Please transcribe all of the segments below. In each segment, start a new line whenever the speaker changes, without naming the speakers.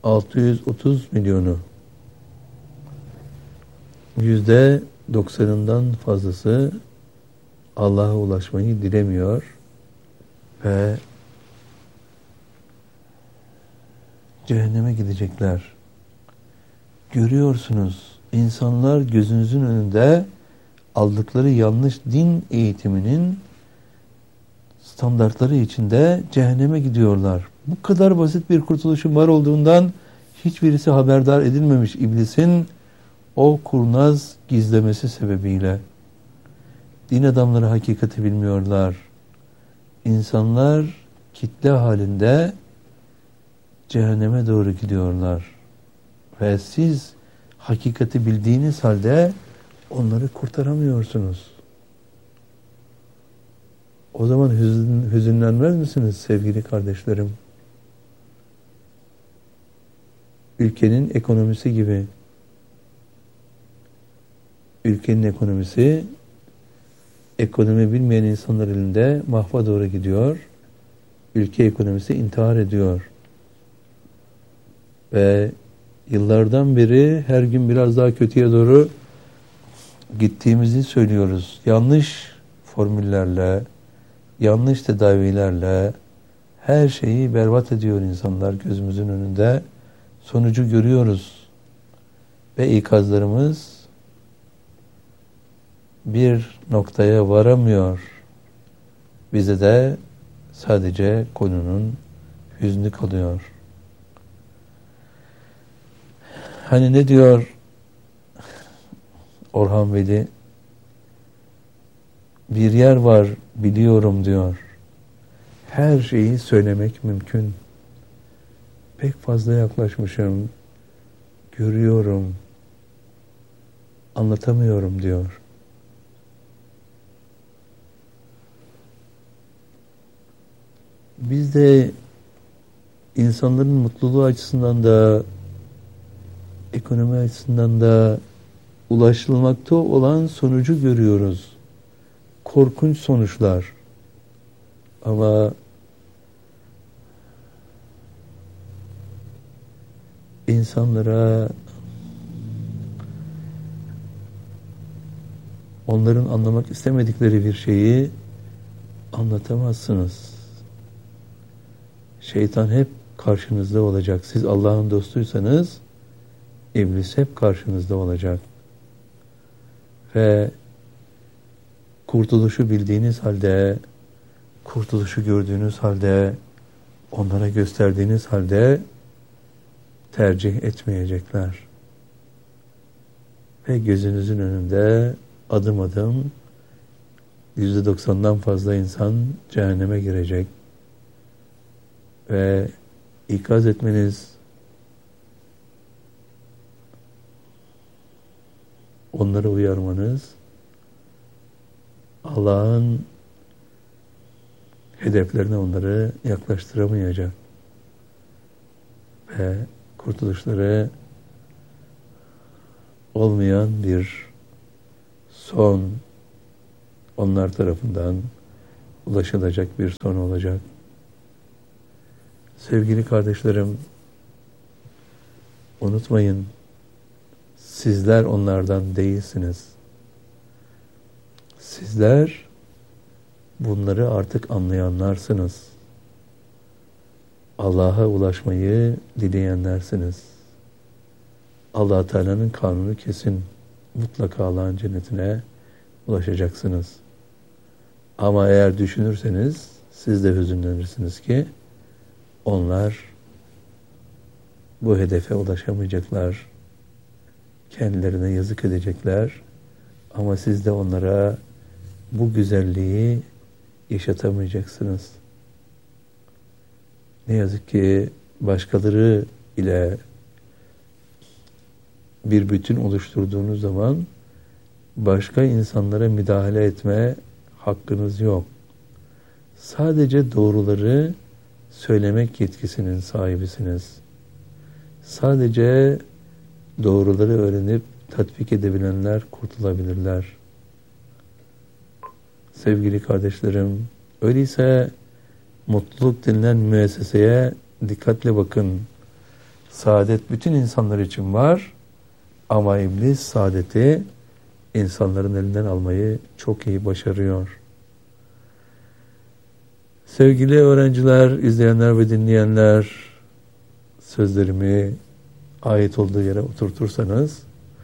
630 milyonu, %90'ından fazlası Allah'a ulaşmayı dilemiyor ve cehenneme gidecekler. Görüyorsunuz, insanlar gözünüzün önünde aldıkları yanlış din eğitiminin standartları içinde cehenneme gidiyorlar. Bu kadar basit bir kurtuluşun var olduğundan hiçbirisi haberdar edilmemiş iblisin o kurnaz gizlemesi sebebiyle. Din adamları hakikati bilmiyorlar. İnsanlar kitle halinde cehenneme doğru gidiyorlar. Ve siz hakikati bildiğiniz halde onları kurtaramıyorsunuz. O zaman hüzünlenmez misiniz sevgili kardeşlerim? Ülkenin ekonomisi gibi. Ülkenin ekonomisi, ekonomi bilmeyen insanlar elinde mahva doğru gidiyor. Ülke ekonomisi intihar ediyor. Ve yıllardan beri her gün biraz daha kötüye doğru gittiğimizi söylüyoruz. Yanlış formüllerle, yanlış tedavilerle her şeyi berbat ediyor insanlar gözümüzün önünde. Sonucu görüyoruz. Ve ikazlarımız bir noktaya varamıyor. Bize de sadece konunun hüznü kalıyor. Hani ne diyor Orhan Veli? Bir yer var biliyorum diyor. Her şeyi söylemek mümkün. Pek fazla yaklaşmışım. Görüyorum. Anlatamıyorum diyor. Biz de insanların mutluluğu açısından da ekonomi açısından da ulaşılmakta olan sonucu görüyoruz. Korkunç sonuçlar. Ama insanlara onların anlamak istemedikleri bir şeyi anlatamazsınız. Şeytan hep karşınızda olacak. Siz Allah'ın dostuysanız İblis hep karşınızda olacak. Ve kurtuluşu bildiğiniz halde, kurtuluşu gördüğünüz halde, onlara gösterdiğiniz halde tercih etmeyecekler. Ve gözünüzün önünde adım adım %90'dan fazla insan cehenneme girecek. Ve ikaz etmeniz, onları uyarmanız Allah'ın hedeflerine onları yaklaştıramayacak. Ve kurtuluşları olmayan bir son onlar tarafından ulaşılacak bir son olacak. Sevgili kardeşlerim, unutmayın, sizler onlardan değilsiniz. Sizler bunları artık anlayanlarsınız. Allah'a ulaşmayı dileyenlersiniz. Allah Teala'nın kanunu kesin. Mutlaka Allah'ın cennetine ulaşacaksınız. Ama eğer düşünürseniz siz de hüzünlenirsiniz ki onlar bu hedefe ulaşamayacaklar. Kendilerine yazık edecekler. Ama siz de onlara bu güzelliği yaşatamayacaksınız. Ne yazık ki başkaları ile bir bütün oluşturduğunuz zaman başka insanlara müdahale etme hakkınız yok. Sadece doğruları söylemek yetkisinin sahibisiniz. Sadece doğruları öğrenip tatbik edebilenler kurtulabilirler. Sevgili kardeşlerim, öyleyse mutluluk denilen müesseseye dikkatle bakın. Saadet bütün insanlar için var ama iblis saadeti insanların elinden almayı çok iyi başarıyor. Sevgili öğrenciler, izleyenler ve dinleyenler, sözlerimi ait olduğu yere oturtursanız,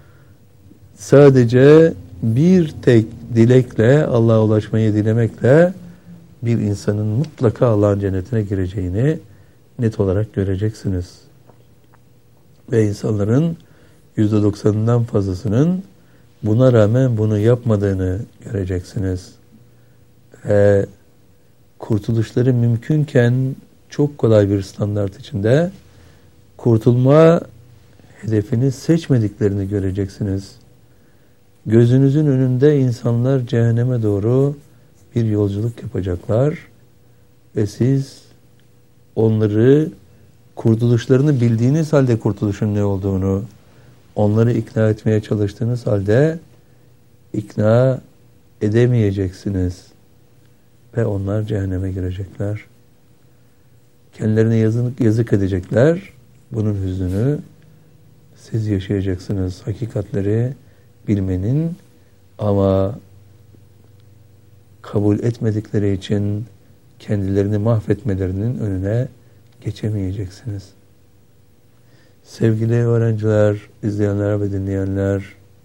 sadece bir tek dilekle, Allah'a ulaşmayı dilemekle bir insanın mutlaka Allah'ın cennetine gireceğini net olarak göreceksiniz. Ve insanların %90'ından fazlasının buna rağmen bunu yapmadığını göreceksiniz. Ve kurtuluşları mümkünken çok kolay bir standart içinde kurtulma hedefini seçmediklerini göreceksiniz. Gözünüzün önünde insanlar cehenneme doğru bir yolculuk yapacaklar ve siz onları kurtuluşlarını bildiğiniz halde kurtuluşun ne olduğunu, onları ikna etmeye çalıştığınız halde ikna edemeyeceksiniz ve onlar cehenneme girecekler. Kendilerine yazık edecekler. Bunun hüznünü siz yaşayacaksınız. Hakikatleri bilmenin ama kabul etmedikleri için kendilerini mahvetmelerinin önüne geçemeyeceksiniz. Sevgili öğrenciler, izleyenler ve dinleyenler,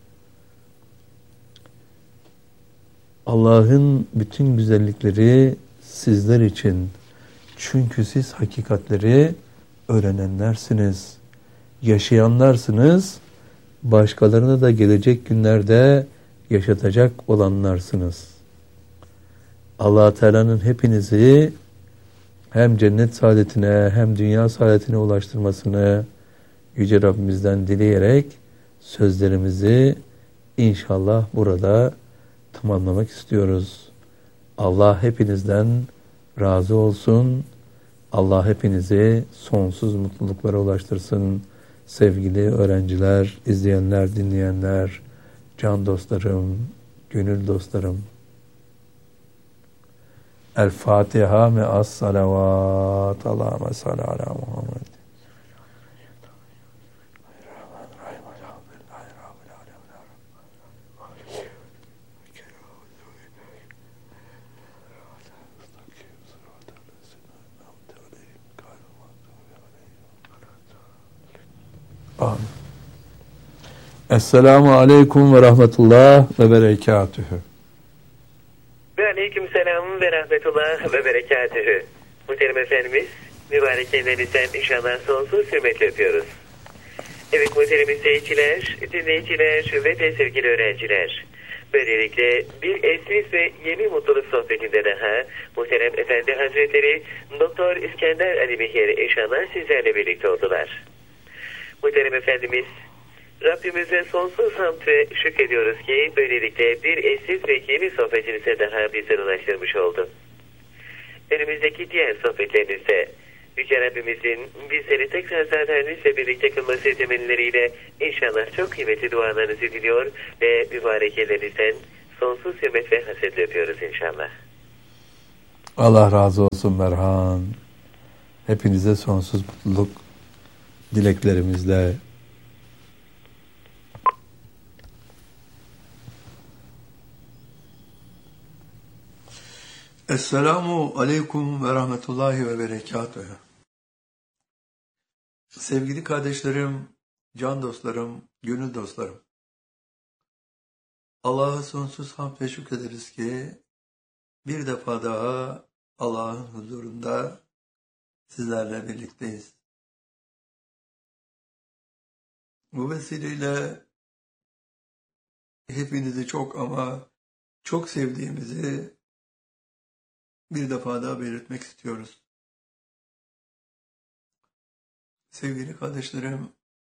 Allah'ın bütün güzellikleri sizler için. Çünkü siz hakikatleri öğrenenlersiniz, yaşayanlarsınız, başkalarına da gelecek günlerde yaşatacak olanlarsınız. Allah Teala'nın hepinizi hem cennet saadetine hem dünya saadetine ulaştırmasını Yüce Rabbimizden dileyerek sözlerimizi inşallah burada tamamlamak istiyoruz. Allah hepinizden razı olsun. Allah hepinizi sonsuz mutluluklara ulaştırsın. Sevgili öğrenciler, izleyenler, dinleyenler, can dostlarım, gönül dostlarım. El Fatiha me'as salavat. Allahümme salli ala Muhammed. Amin. Esselamu aleyküm ve rahmetullah ve berekatühü.
Ve aleyküm selam ve rahmetullah ve berekatühü. Muhterem Efendimiz, mübarek ellerinizden inşallah sonsuz hürmetle öpüyoruz. Evet muhterem izleyiciler, dinleyiciler ve de sevgili öğrenciler. Böylelikle bir eşsiz ve yeni mutluluk sohbetinde daha muhterem Efendi Hazretleri Doktor İskender Ali Mihyar inşallah sizlerle birlikte oldular. Muhterem Efendimiz, Rabbimize sonsuz hamd ve şükrediyoruz ki böylelikle bir eşsiz ve yeni sohbetinize daha bizlere ulaştırmış oldu. Önümüzdeki diğer sohbetlerimizde Yüce Rabbimizin bizleri tekrar zatenizle birlikte kılması temelleriyle inşallah çok kıymetli dualarınızı diliyor ve mübarek ellerinizden sonsuz hürmet ve hasetle öpüyoruz inşallah.
Allah razı olsun Merhan. Hepinize sonsuz mutluluk dileklerimizle. Esselamu aleyküm ve rahmetullahi ve berekatühü. Sevgili kardeşlerim, can dostlarım, gönül dostlarım. Allah'a sonsuz hamd ve şükrederiz ki bir defa daha Allah'ın huzurunda sizlerle birlikteyiz. Bu vesileyle hepinizi çok ama çok sevdiğimizi bir defa daha belirtmek istiyoruz. Sevgili kardeşlerim,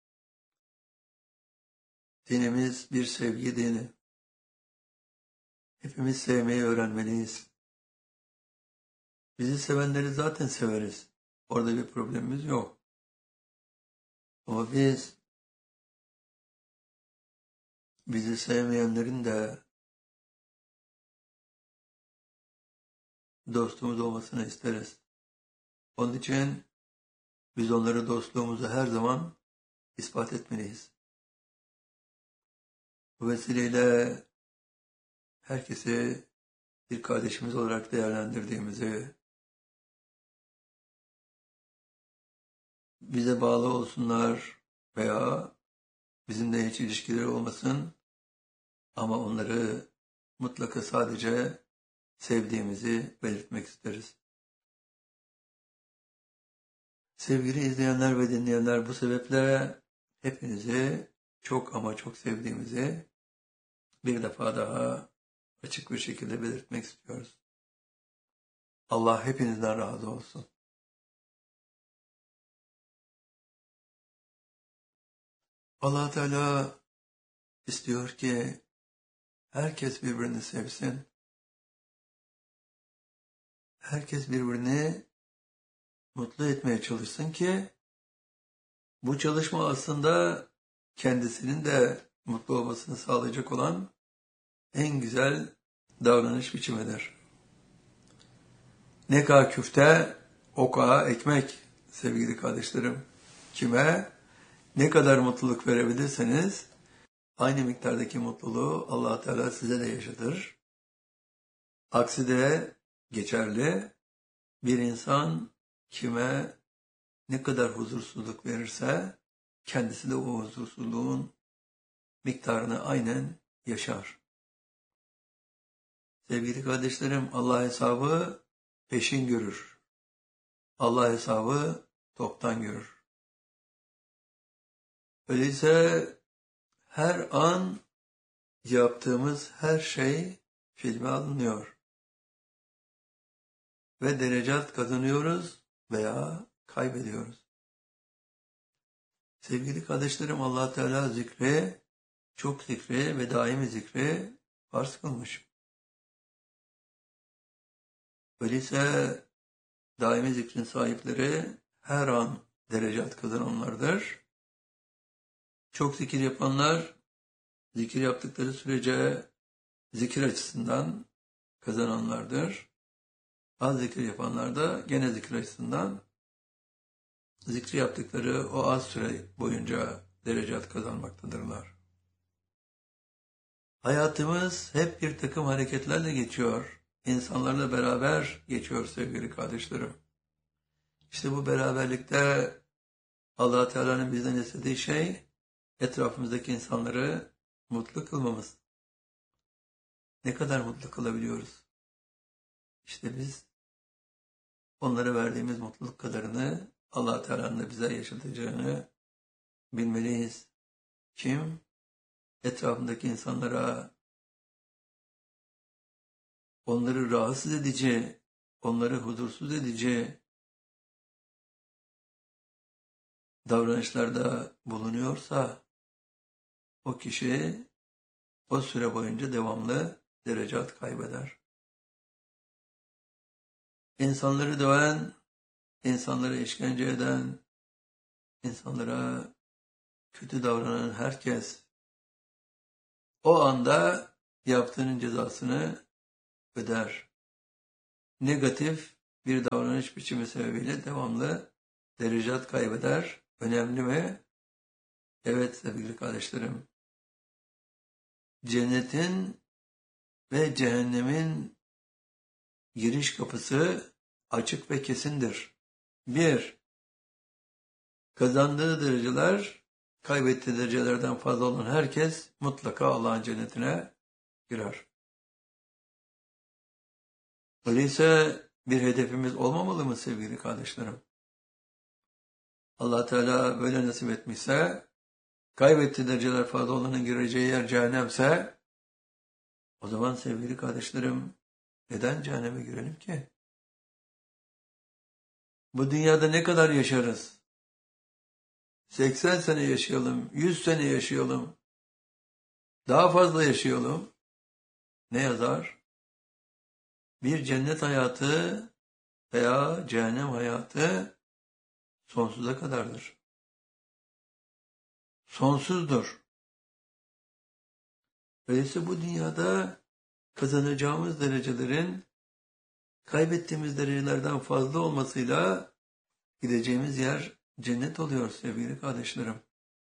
dinimiz bir sevgi dini. Hepimiz sevmeyi öğrenmeliyiz. Bizi sevenleri zaten severiz. Orada bir problemimiz yok. Ama bizi sevmeyenlerin de dostumuz olmasını isteriz. Onun için biz onlara dostluğumuzu her zaman ispat etmeliyiz. Bu vesileyle herkesi bir kardeşimiz olarak değerlendirdiğimizi, bize bağlı olsunlar veya bizimle hiç ilişkileri olmasın ama onları mutlaka sadece sevdiğimizi belirtmek isteriz. Sevgili izleyenler ve dinleyenler, bu sebeple hepinizi çok ama çok sevdiğimizi bir defa daha açık bir şekilde belirtmek istiyoruz. Allah hepinizden razı olsun. Allah Teala istiyor ki herkes birbirini sevsin. Herkes birbirini mutlu etmeye çalışsın ki bu çalışma aslında kendisinin de mutlu olmasını sağlayacak olan en güzel davranış biçimidir. Ne kadar küfte, o kadar ekmek sevgili kardeşlerim. Kime ne kadar mutluluk verebilirseniz aynı miktardaki mutluluğu Allah Teala size de yaşatır. Aksi de geçerli. Bir insan kime ne kadar huzursuzluk verirse kendisi de o huzursuzluğun miktarını aynen yaşar. Sevgili kardeşlerim, Allah hesabı peşin görür. Allah hesabı toptan görür. Öyleyse her an yaptığımız her şey filme alınıyor. Ve derecat kazanıyoruz veya kaybediyoruz. Sevgili kardeşlerim, Allah Teala zikri, çok zikri ve daimi zikri farz kılmış. Öyleyse daimi zikrin sahipleri her an derecat kazananlardır. Çok zikir yapanlar, zikir yaptıkları sürece zikir açısından kazananlardır. Az zikir yapanlar da gene zikir açısından zikri yaptıkları o az süre boyunca derecat kazanmaktadırlar. Hayatımız hep bir takım hareketlerle geçiyor. İnsanlarla beraber geçiyor sevgili kardeşlerim. İşte bu beraberlikte Allah Teala'nın bizden istediği şey etrafımızdaki insanları mutlu kılmamız. Ne kadar mutlu kılabiliyoruz? İşte biz onlara verdiğimiz mutluluk kadarını Allah Teala'nın da bize yaşatacağını bilmeliyiz. Kim? Etrafındaki insanlara onları rahatsız edici, onları huzursuz edici davranışlarda bulunuyorsa o kişi o süre boyunca devamlı derecat kaybeder. İnsanları döven, insanlara işkence eden, insanlara kötü davranan herkes o anda yaptığının cezasını öder. Negatif bir davranış biçimi sebebiyle devamlı derecat kaybeder. Önemli mi? Evet sevgili kardeşlerim. Cennetin ve cehennemin giriş kapısı açık ve kesindir. 1. Kazandığı dereceler, kaybettiği derecelerden fazla olan herkes mutlaka Allah'ın cennetine girer. Öyleyse bir hedefimiz olmamalı mı sevgili kardeşlerim? Allah Teala böyle nasip etmişse, kaybettiği dereceler fazla olanın gireceği yer cehennemse, o zaman sevgili kardeşlerim, neden cehenneme girelim ki? Bu dünyada ne kadar yaşarız? 80 sene yaşayalım, 100 sene yaşayalım, daha fazla yaşayalım. Ne yazar? Bir cennet hayatı veya cehennem hayatı sonsuza kadardır. Sonsuzdur. Öyleyse bu dünyada kazanacağımız derecelerin kaybettiğimiz derecelerden fazla olmasıyla gideceğimiz yer cennet oluyor sevgili kardeşlerim.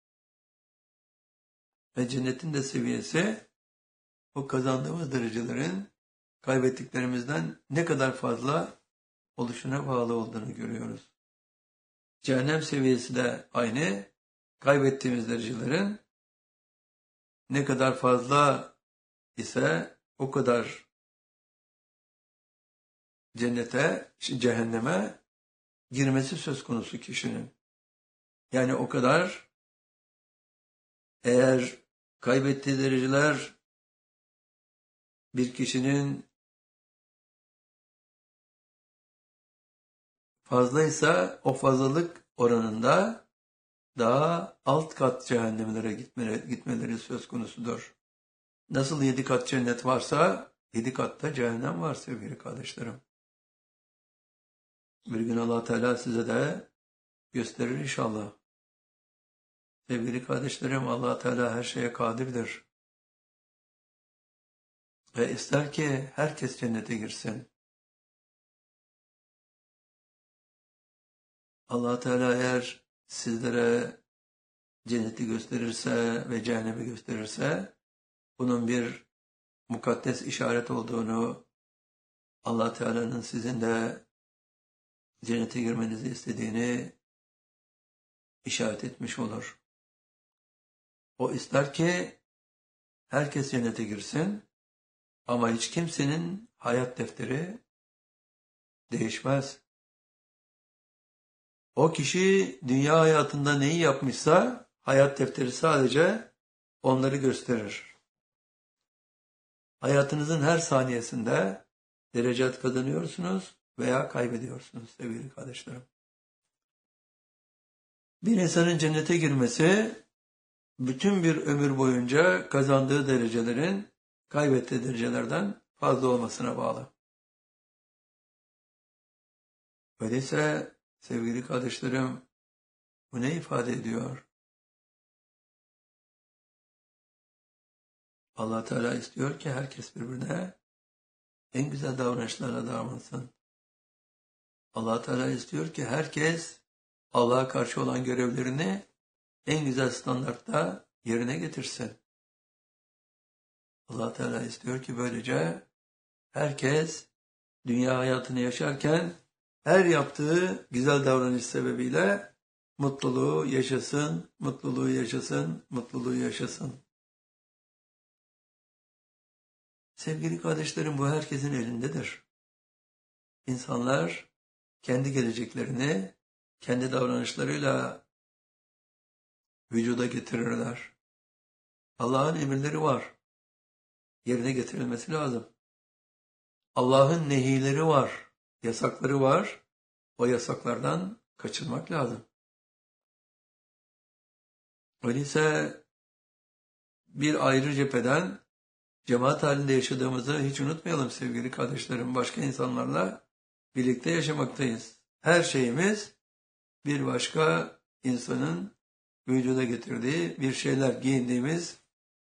Ve cennetin de seviyesi o kazandığımız derecelerin kaybettiklerimizden ne kadar fazla oluşuna bağlı olduğunu görüyoruz. Cehennem seviyesi de aynı. Kaybettiğimiz derecelerin ne kadar fazla ise o kadar cehenneme girmesi söz konusu kişinin. Yani o kadar eğer kaybettiği dereceler bir kişinin fazlaysa o fazlalık oranında daha alt kat cehennemlere gitmeleri söz konusudur. Nasıl 7 kat cennet varsa 7 katta cehennem var sevgili kardeşlerim. Bir gün Allah Teala size de gösterir inşallah. Sevgili kardeşlerim, Allah Teala her şeye kadirdir. Ve ister ki herkes cennete girsin. Allah Teala eğer sizlere cenneti gösterirse ve cehennemi gösterirse bunun bir mukaddes işaret olduğunu, Allah Teala'nın sizin de cennete girmenizi istediğini işaret etmiş olur. O ister ki herkes cennete girsin ama hiç kimsenin hayat defteri değişmez. O kişi dünya hayatında neyi yapmışsa hayat defteri sadece onları gösterir. Hayatınızın her saniyesinde derecat kazanıyorsunuz veya kaybediyorsunuz sevgili kardeşlerim. Bir insanın cennete girmesi bütün bir ömür boyunca kazandığı derecelerin kaybettiği derecelerden fazla olmasına bağlı. Öyleyse sevgili kardeşlerim bu ne ifade ediyor? Allah Teala istiyor ki herkes birbirine en güzel davranışlarla davransın. Allah Teala istiyor ki herkes Allah'a karşı olan görevlerini en güzel standartta yerine getirsin. Allah Teala istiyor ki böylece herkes dünya hayatını yaşarken her yaptığı güzel davranış sebebiyle mutluluğu yaşasın, mutluluğu yaşasın, mutluluğu yaşasın. Sevgili kardeşlerim bu herkesin elindedir. İnsanlar kendi geleceklerini kendi davranışlarıyla vücuda getirirler. Allah'ın emirleri var. Yerine getirilmesi lazım. Allah'ın nehileri var. Yasakları var. O yasaklardan kaçınmak lazım. Öyleyse bir ayrı cepheden cemaat halinde yaşadığımızı hiç unutmayalım sevgili kardeşlerim. Başka insanlarla birlikte yaşamaktayız. Her şeyimiz bir başka insanın vücuda getirdiği bir şeyler, giyindiğimiz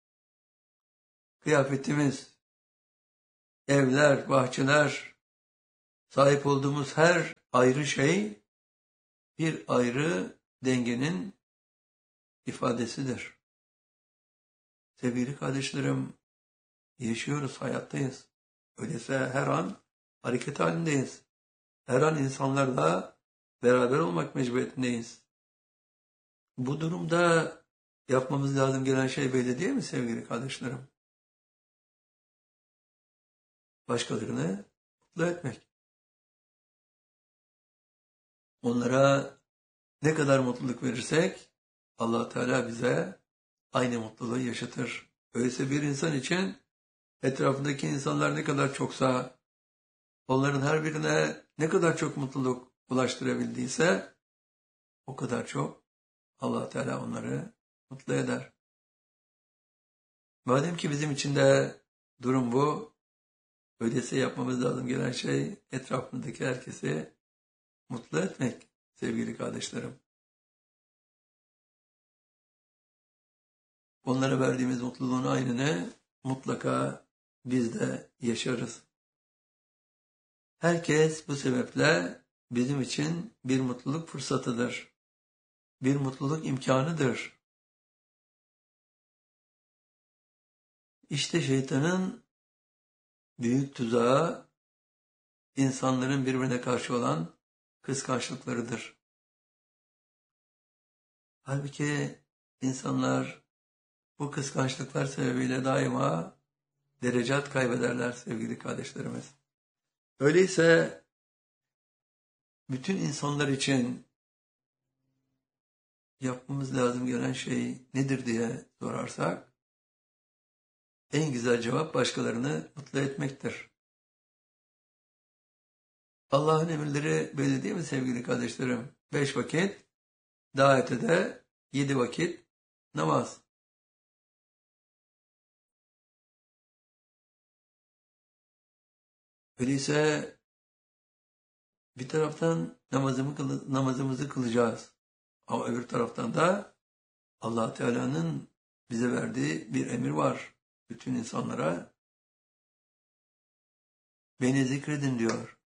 kıyafetimiz, evler, bahçeler, sahip olduğumuz her ayrı şey bir ayrı dengenin ifadesidir. Sevgili kardeşlerim, yaşıyoruz, hayattayız. Öyleyse her an hareket halindeyiz. Her an insanlarla beraber olmak mecburiyetindeyiz. Bu durumda yapmamız lazım gelen şey belli değil mi sevgili kardeşlerim? Başkalarını mutlu etmek. Onlara ne kadar mutluluk verirsek Allah Teala bize aynı mutluluğu yaşatır. Öyleyse bir insan için etrafındaki insanlar ne kadar çoksa, onların her birine ne kadar çok mutluluk ulaştırabildiyse o kadar çok Allah Teala onları mutlu eder. Madem ki bizim için de durum bu, öyleyse yapmamız lazım gelen şey etrafındaki herkesi mutlu etmek sevgili kardeşlerim. Onlara verdiğimiz mutluluğun aynını mutlaka biz de yaşarız. Herkes bu sebeple bizim için bir mutluluk fırsatıdır. bir mutluluk imkanıdır. İşte şeytanın büyük tuzağı insanların birbirine karşı olan kıskançlıklarıdır. Halbuki insanlar bu kıskançlıklar sebebiyle daima derecat kaybederler sevgili kardeşlerimiz. Öyleyse bütün insanlar için yapmamız lazım gelen şey nedir diye sorarsak, en güzel cevap başkalarını mutlu etmektir. Allah'ın emirleri belli değil mi sevgili kardeşlerim? 5 vakit, daha ötede 7 vakit namaz. Öyleyse bir taraftan namazımızı kılacağız. Ama öbür taraftan da Allah Teala'nın bize verdiği bir emir var. Bütün insanlara beni zikredin diyor.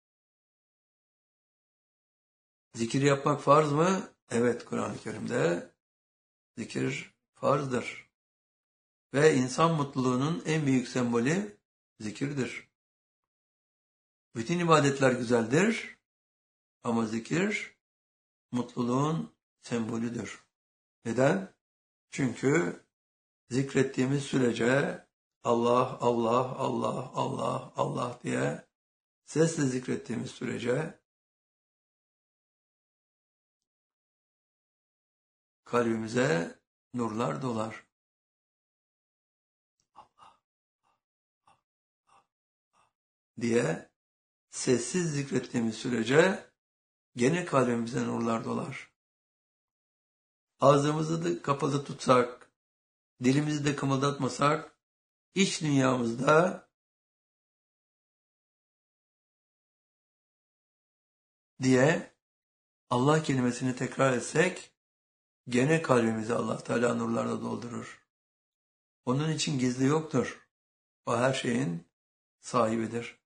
Zikir yapmak farz mı? Evet, Kur'an-ı Kerim'de zikir farzdır. Ve insan mutluluğunun en büyük sembolü zikirdir. Bütün ibadetler güzeldir ama zikir mutluluğun sembolüdür. Neden? Çünkü zikrettiğimiz sürece Allah, Allah, Allah, Allah, Allah diye sesle zikrettiğimiz sürece kalbimize nurlar dolar. Allah, diye sessiz zikrettiğimiz sürece gene kalbimize nurlar dolar. Ağzımızı da kapalı tutsak, dilimizi de kımıldatmasak, iç dünyamızda diye Allah kelimesini tekrar etsek, gene kalbimizi Allah Teala nurlarla doldurur. Onun için gizli yoktur. O her şeyin sahibidir.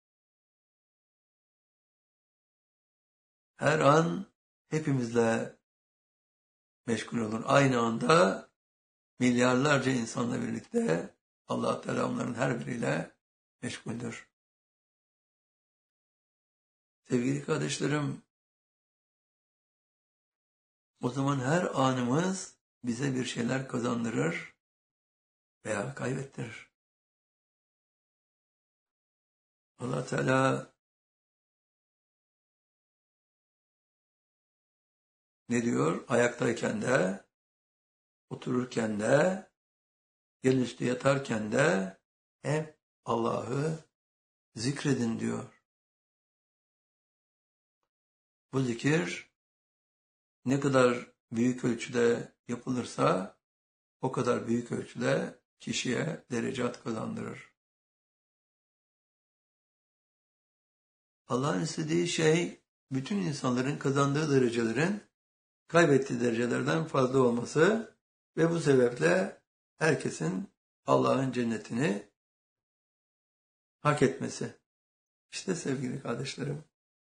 Her an hepimizle meşgul olur. Aynı anda milyarlarca insanla birlikte Allah Teala onların her biriyle meşguldür. Sevgili kardeşlerim, o zaman her anımız bize bir şeyler kazandırır veya kaybettirir. Allah Teala ne diyor? Ayaktayken de, otururken de, yerüstü yatarken de hep Allah'ı zikredin diyor. Bu zikir ne kadar büyük ölçüde yapılırsa o kadar büyük ölçüde kişiye derecat kazandırır. Allah'ın istediği şey bütün insanların kazandığı derecelerin kaybettiği derecelerden fazla olması ve bu sebeple herkesin Allah'ın cennetini hak etmesi. İşte sevgili kardeşlerim,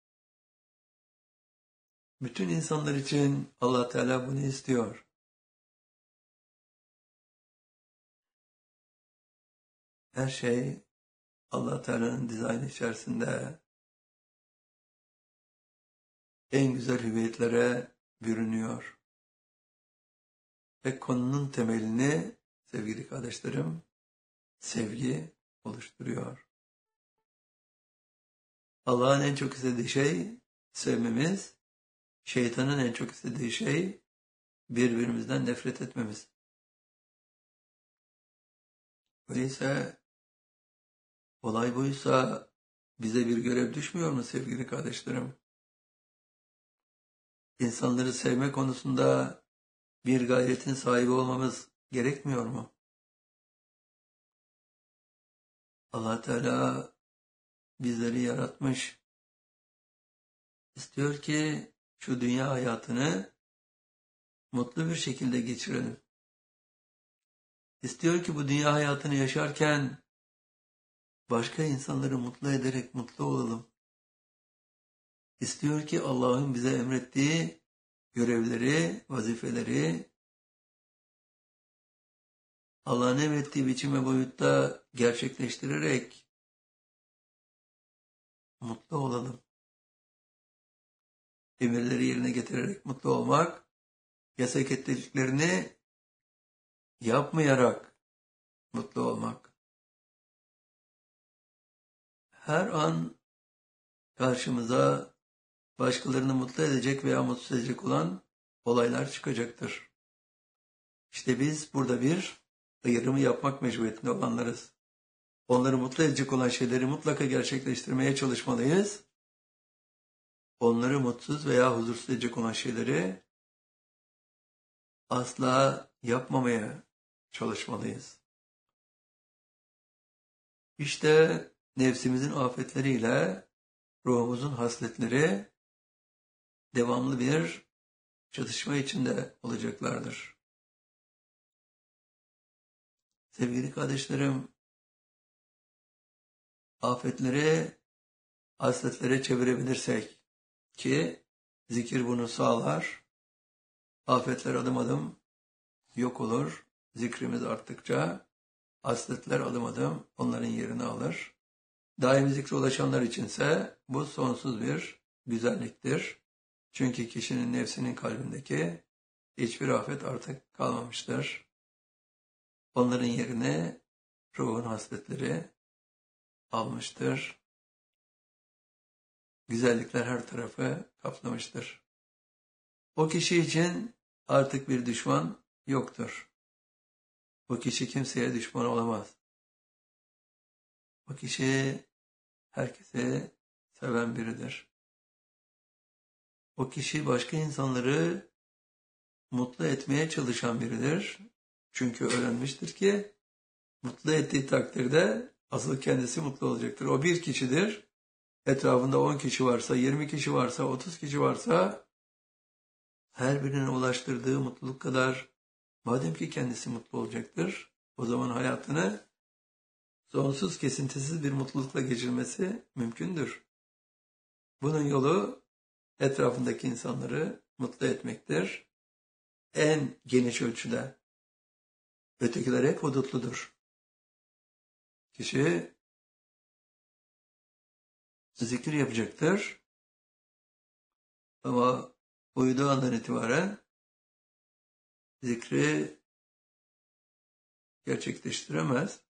bütün insanlar için Allah Teala bunu istiyor. Her şey Allah Teala'nın dizaynı içerisinde en güzel hüviyetlere bürünüyor. Ve konunun temelini sevgili kardeşlerim sevgi oluşturuyor. Allah'ın en çok istediği şey sevmemiz, şeytanın en çok istediği şey birbirimizden nefret etmemiz. Öyleyse olay buysa bize bir görev düşmüyor mu sevgili kardeşlerim? İnsanları sevme konusunda bir gayretin sahibi olmamız gerekmiyor mu? Allah Teala bizleri yaratmış. İstiyor ki şu dünya hayatını mutlu bir şekilde geçirelim. İstiyor ki bu dünya hayatını yaşarken başka insanları mutlu ederek mutlu olalım. İstiyor ki Allah'ın bize emrettiği görevleri, vazifeleri Allah'ın emrettiği biçim ve boyutta gerçekleştirerek mutlu olalım. Emirleri yerine getirerek mutlu olmak, yasak ettiklerini yapmayarak mutlu olmak. Her an karşımıza başkalarını mutlu edecek veya mutsuz edecek olan olaylar çıkacaktır. İşte biz burada bir ayrımı yapmak mecburiyetinde olanlarız. Onları mutlu edecek olan şeyleri mutlaka gerçekleştirmeye çalışmalıyız. Onları mutsuz veya huzursuz edecek olan şeyleri asla yapmamaya çalışmalıyız. İşte nefsimizin afetleriyle ruhumuzun hasletleri devamlı bir çatışma içinde olacaklardır. Sevgili kardeşlerim, afetleri hasletlere çevirebilirsek ki zikir bunu sağlar, afetler adım adım yok olur, zikrimiz arttıkça hasletler adım adım onların yerini alır. Daimi zikre ulaşanlar içinse bu sonsuz bir güzelliktir. Çünkü kişinin nefsinin kalbindeki hiçbir afet artık kalmamıştır. Onların yerine ruhun hasletleri almıştır. Güzellikler her tarafı kaplamıştır. O kişi için artık bir düşman yoktur. O kişi kimseye düşman olamaz. O kişi herkese seven biridir. O kişi başka insanları mutlu etmeye çalışan biridir. Çünkü öğrenmiştir ki mutlu ettiği takdirde asıl kendisi mutlu olacaktır. O bir kişidir. Etrafında 10 kişi varsa, 20 kişi varsa, 30 kişi varsa her birine ulaştırdığı mutluluk kadar madem ki kendisi mutlu olacaktır, o zaman hayatını sonsuz kesintisiz bir mutlulukla geçirmesi mümkündür. Bunun yolu etrafındaki insanları mutlu etmektir. En geniş ölçüde. Ötekiler hep hudutludur. Kişi zikir yapacaktır. Ama uyuduğu andan itibaren zikri gerçekleştiremez.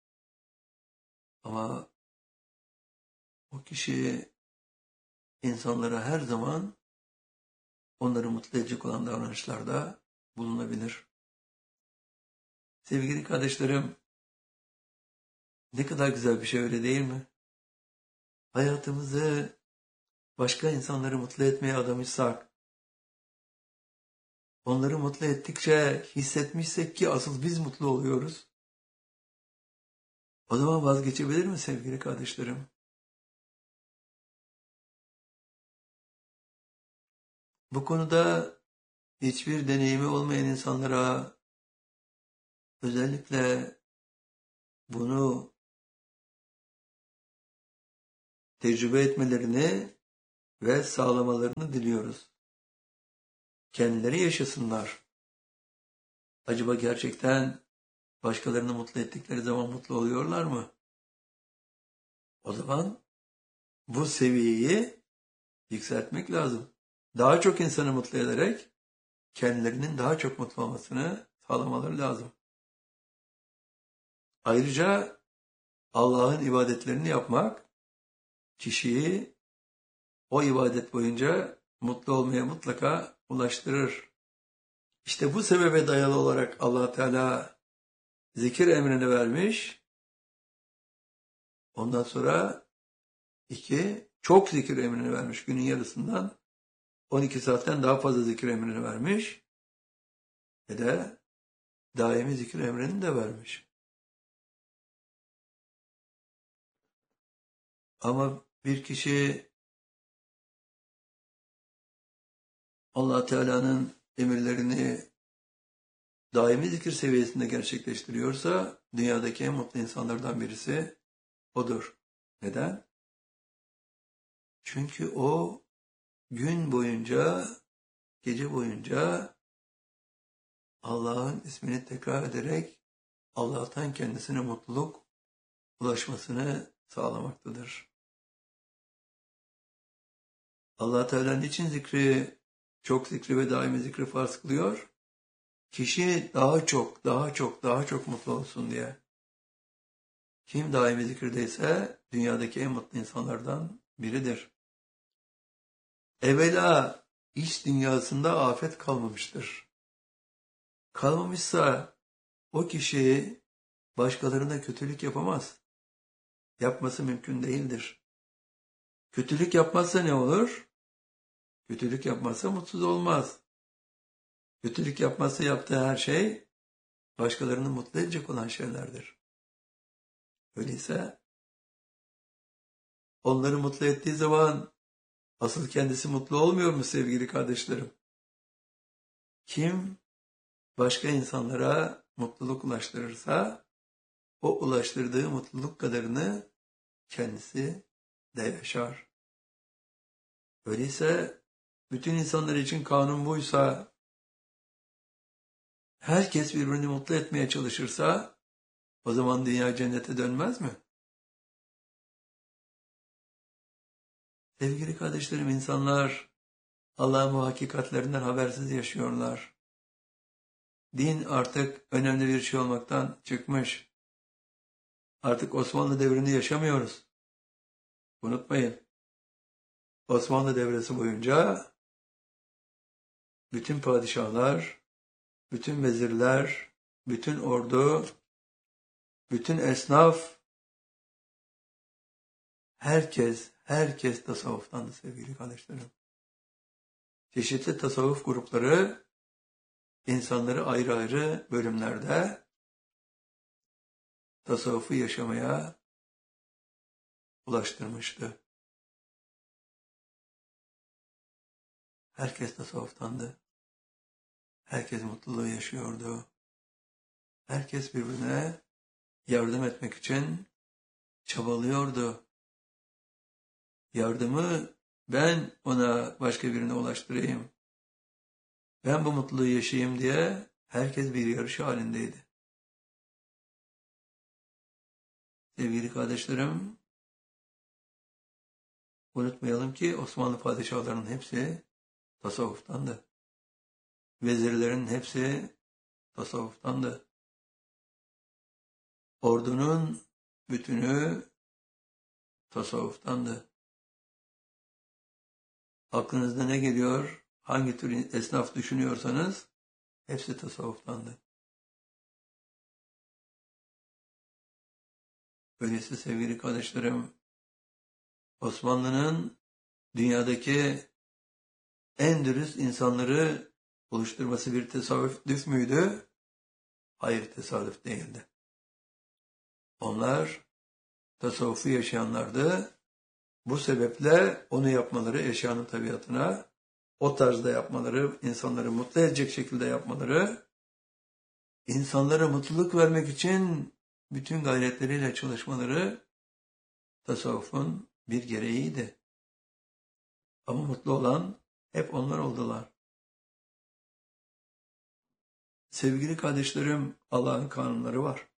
Ama o kişi insanlara her zaman onları mutlu edecek olan davranışlarda bulunabilir. Sevgili kardeşlerim, ne kadar güzel bir şey öyle değil mi? Hayatımızı başka insanları mutlu etmeye adamışsak, onları mutlu ettikçe hissetmişsek ki asıl biz mutlu oluyoruz. O zaman vazgeçebilir mi sevgili kardeşlerim? Bu konuda hiçbir deneyimi olmayan insanlara özellikle bunu tecrübe etmelerini ve sağlamalarını diliyoruz. Kendileri yaşasınlar. Acaba gerçekten başkalarını mutlu ettikleri zaman mutlu oluyorlar mı? O zaman bu seviyeyi yükseltmek lazım. Daha çok insanı mutlu ederek kendilerinin daha çok mutlu olmasını sağlamaları lazım. Ayrıca Allah'ın ibadetlerini yapmak kişiyi o ibadet boyunca mutlu olmaya mutlaka ulaştırır. İşte bu sebebe dayalı olarak Allah Teala zikir emrini vermiş. Ondan sonra çok zikir emrini vermiş. Günün yarısından 12 saatten daha fazla zikir emrini vermiş. Ve de daimi zikir emrini de vermiş. Ama bir kişi Allah Teala'nın emirlerini daimi zikir seviyesinde gerçekleştiriyorsa dünyadaki en mutlu insanlardan birisi odur. Neden? Çünkü o gün boyunca gece boyunca Allah'ın ismini tekrar ederek Allah'tan kendisine mutluluk ulaşmasını sağlamaktadır. Allah Teala niçin zikri, çok zikri ve daimi zikri farz kılıyor? Kişi daha çok mutlu olsun diye. Kim daimi zikirdeyse dünyadaki en mutlu insanlardan biridir. Evvela iç dünyasında afet kalmamıştır. Kalmamışsa o kişi başkalarına kötülük yapamaz. Yapması mümkün değildir. Kötülük yapmazsa ne olur? Kötülük yapmazsa mutsuz olmaz. Kötülük yapmazsa yaptığı her şey başkalarını mutlu edecek olan şeylerdir. Öyleyse onları mutlu ettiği zaman asıl kendisi mutlu olmuyor mu sevgili kardeşlerim? Kim başka insanlara mutluluk ulaştırırsa o ulaştırdığı mutluluk kadarını kendisi de yaşar. Öyleyse bütün insanlar için kanun buysa, herkes birbirini mutlu etmeye çalışırsa o zaman dünya cennete dönmez mi? Sevgili kardeşlerim, insanlar Allah'ın hakikatlerinden habersiz yaşıyorlar. Din artık önemli bir şey olmaktan çıkmış. Artık Osmanlı devrini yaşamıyoruz. Unutmayın. Osmanlı devresi boyunca bütün padişahlar, bütün vezirler, bütün ordu, bütün esnaf, herkes tasavvuftandı sevgili kardeşlerim. Çeşitli tasavvuf grupları insanları ayrı ayrı bölümlerde tasavvufu yaşamaya ulaştırmıştı. Herkes tasavvuftandı. Herkes mutluluğu yaşıyordu. Herkes birbirine yardım etmek için çabalıyordu. Yardımı ben ona başka birine ulaştırayım. Ben bu mutluluğu yaşayayım diye herkes bir yarış halindeydi. Sevgili kardeşlerim, unutmayalım ki Osmanlı padişahlarının hepsi tasavvuftandı. Vezirlerin hepsi tasavvuftandı. Ordunun bütünü tasavvuftandı. Aklınızda ne geliyor? Hangi tür esnaf düşünüyorsanız hepsi tasavvuftandı. Öyleyse sevgili kardeşlerim, Osmanlı'nın dünyadaki en dürüst insanları oluşturması bir tesadüf müydü? Hayır, tesadüf değildi. Onlar tasavvufu yaşayanlardı. Bu sebeple onu yapmaları, eşyanın tabiatına, o tarzda yapmaları, insanları mutlu edecek şekilde yapmaları, insanlara mutluluk vermek için bütün gayretleriyle çalışmaları tasavvufun bir gereğiydi. Ama mutlu olan hep onlar oldular. Sevgili kardeşlerim, Allah'ın kanunları var.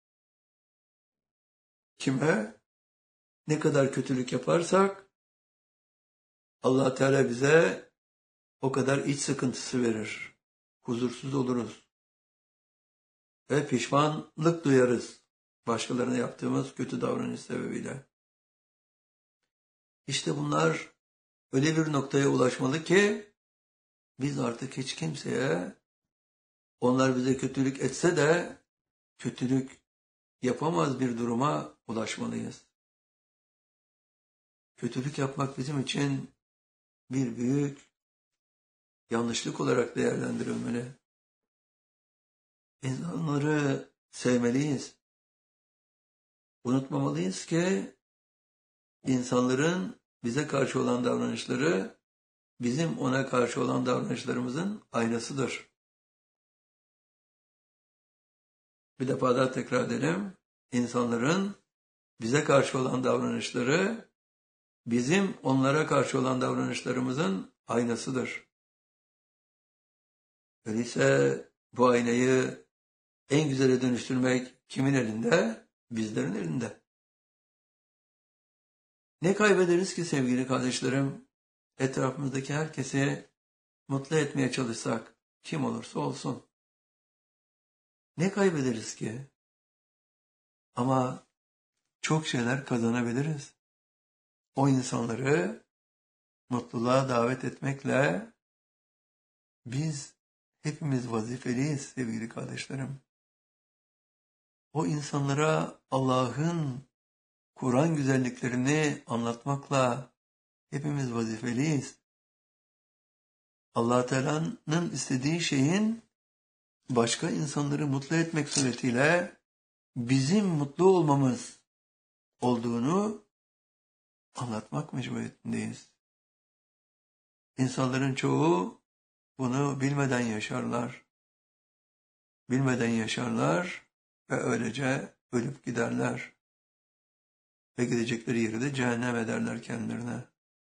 Kime ne kadar kötülük yaparsak Allah Teala bize o kadar iç sıkıntısı verir. Huzursuz oluruz. Ve pişmanlık duyarız başkalarına yaptığımız kötü davranış sebebiyle. İşte bunlar öyle bir noktaya ulaşmalı ki biz artık hiç kimseye, onlar bize kötülük etse de kötülük yapamaz bir duruma ulaşmalıyız. Kötülük yapmak bizim için bir büyük yanlışlık olarak değerlendirilmeli. İnsanları sevmeliyiz. Unutmamalıyız ki insanların bize karşı olan davranışları bizim ona karşı olan davranışlarımızın aynasıdır. Bir defa daha tekrar edelim. İnsanların bize karşı olan davranışları bizim onlara karşı olan davranışlarımızın aynasıdır. Öyleyse bu aynayı en güzele dönüştürmek kimin elinde? Bizlerin elinde. Ne kaybederiz ki sevgili kardeşlerim? Etrafımızdaki herkesi mutlu etmeye çalışsak, kim olursa olsun. Ne kaybederiz ki? Ama çok şeyler kazanabiliriz. O insanları mutluluğa davet etmekle biz hepimiz vazifeliyiz sevgili kardeşlerim. O insanlara Allah'ın Kur'an güzelliklerini anlatmakla hepimiz vazifeliyiz. Allah Teala'nın istediği şeyin başka insanları mutlu etmek suretiyle bizim mutlu olmamız olduğunu anlatmak mecburiyetindeyiz. İnsanların çoğu bunu bilmeden yaşarlar. Bilmeden yaşarlar ve öylece ölüp giderler. Ve gidecekleri yeri de cehennem ederler kendilerine.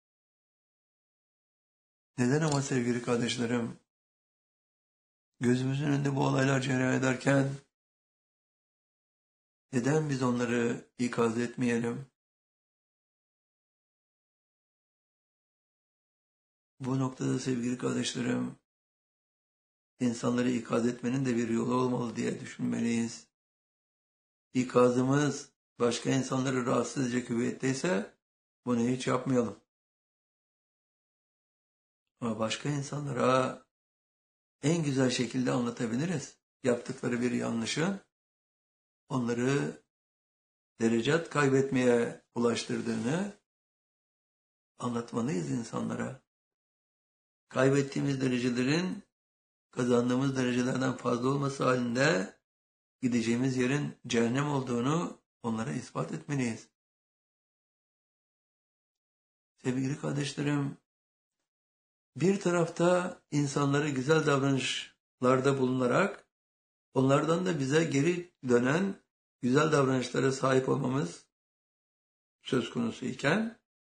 Neden ama sevgili kardeşlerim? Gözümüzün önünde bu olaylar cereyan ederken neden biz onları ikaz etmeyelim? Bu noktada sevgili kardeşlerim, insanları ikaz etmenin de bir yolu olmalı diye düşünmeliyiz. İkazımız başka insanları rahatsız edecek hüviyetteyse bunu hiç yapmayalım. Ama başka insanlara en güzel şekilde anlatabiliriz. Yaptıkları bir yanlışın onları derecat kaybetmeye ulaştırdığını anlatmalıyız insanlara. Kaybettiğimiz derecelerin kazandığımız derecelerden fazla olması halinde gideceğimiz yerin cehennem olduğunu onlara ispat etmeliyiz. Sevgili kardeşlerim, bir tarafta insanlara güzel davranışlarda bulunarak onlardan da bize geri dönen güzel davranışlara sahip olmamız söz konusu iken,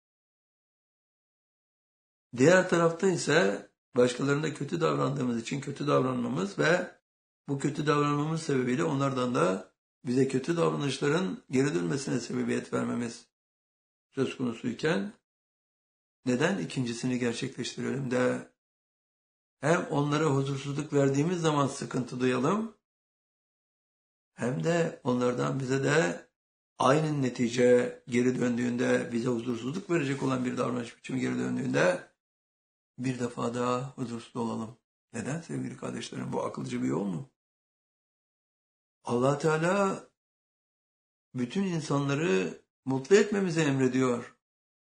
diğer tarafta ise başkalarına kötü davrandığımız için kötü davranmamız ve bu kötü davranmamız sebebiyle onlardan da bize kötü davranışların geri dönmesine sebebiyet vermemiz söz konusuyken, neden ikincisini gerçekleştirelim de hem onlara huzursuzluk verdiğimiz zaman sıkıntı duyalım, hem de onlardan bize de aynı netice geri döndüğünde, bize huzursuzluk verecek olan bir davranış biçimi geri döndüğünde bir defa daha huzursuz olalım. Neden sevgili kardeşlerim? Bu akılcı bir yol mu? Allah Teala bütün insanları mutlu etmemizi emrediyor.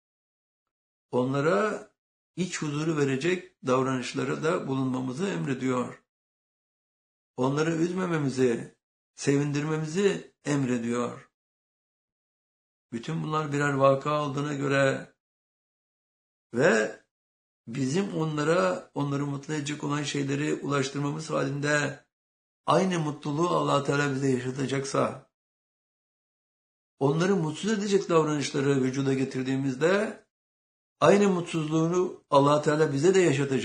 Onlara iç huzuru verecek davranışlara da bulunmamızı emrediyor. Onları üzmememizi, sevindirmemizi emrediyor. Bütün bunlar birer vaka olduğuna göre ve bizim onları mutlu edecek olan şeyleri ulaştırmamız halinde aynı mutluluğu Allah Teala bize yaşatacaksa, onları mutsuz edecek davranışları vücuda getirdiğimizde aynı mutsuzluğunu Allah Teala bize de yaşatacak.